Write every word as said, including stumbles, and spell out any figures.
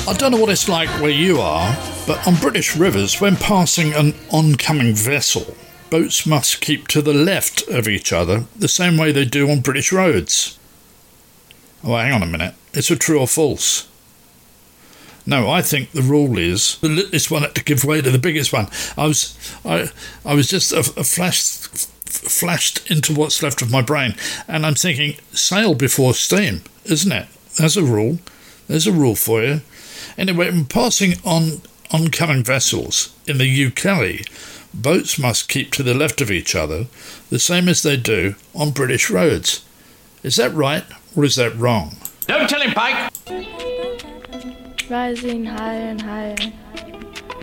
I don't know what it's like where you are, but on British rivers, when passing an oncoming vessel, boats must keep to the left of each other, the same way they do on British roads. Oh, hang on a minute. Is it true or false? No, I think the rule is the littlest one had to give way to the biggest one. I was, I, I was just a, a flash, flashed into what's left of my brain, and I'm thinking sail before steam, isn't it? There's a rule. There's a rule for you. Anyway, when passing on oncoming vessels in the U K, boats must keep to the left of each other, the same as they do on British roads. Is that right, or is that wrong? Don't tell him, Pike! Rising higher and higher.